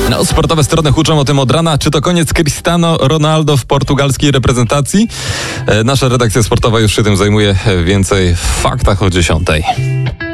No, sportowe strony huczą o tym od rana. Czy to koniec Cristiano Ronaldo w portugalskiej reprezentacji? Nasza redakcja sportowa już się tym zajmuje. Więcej w faktach o 10:00.